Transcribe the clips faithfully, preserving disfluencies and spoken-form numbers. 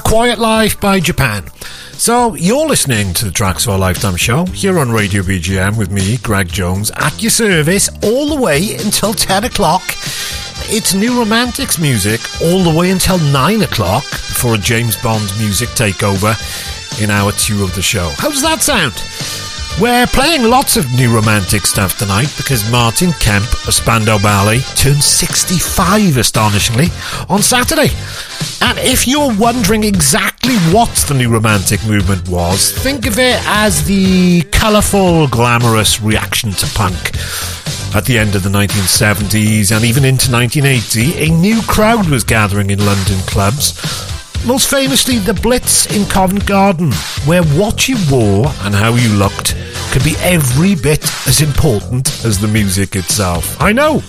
Quiet Life by Japan. So, you're listening to the Tracks of a Lifetime show here on Radio B G M with me, Greg Jones, at your service all the way until ten o'clock. It's New Romantics music all the way until nine o'clock before a James Bond music takeover in hour two of the show. How does that sound? We're playing lots of New Romantic stuff tonight because Martin Kemp of Spandau Ballet turned sixty-five, astonishingly, on Saturday. And if you're wondering exactly what the New Romantic movement was, think of it as the colourful, glamorous reaction to punk. At the end of the nineteen seventies and even into nineteen eighty, a new crowd was gathering in London clubs. Most famously, the Blitz in Covent Garden, where what you wore and how you looked could be every bit as important as the music itself. I know.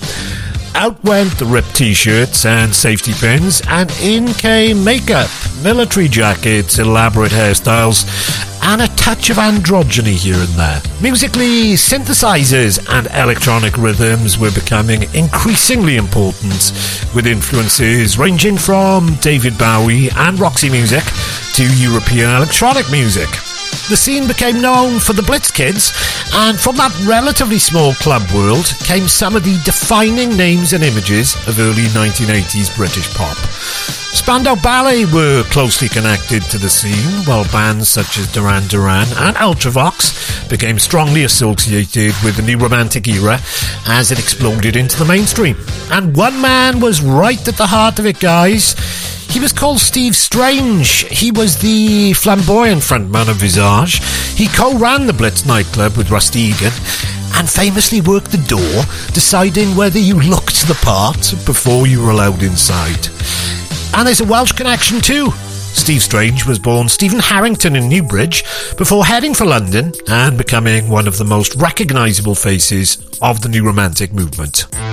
Out went the ripped t-shirts and safety pins, and in came makeup, military jackets, elaborate hairstyles, and a touch of androgyny here and there. Musically, synthesizers and electronic rhythms were becoming increasingly important, with influences ranging from David Bowie and Roxy Music to European electronic music. The scene became known for the Blitz Kids, and from that relatively small club world came some of the defining names and images of early nineteen eighties British pop. Spandau Ballet were closely connected to the scene, while bands such as Duran Duran and Ultravox became strongly associated with the New Romantic era as it exploded into the mainstream. And one man was right at the heart of it, guys. He was called Steve Strange. He was the flamboyant frontman of Visage. He co-ran the Blitz nightclub with Rusty Egan and famously worked the door, deciding whether you looked the part before you were allowed inside. And there's a Welsh connection too. Steve Strange was born Stephen Harrington in Newbridge before heading for London and becoming one of the most recognisable faces of the New Romantic movement.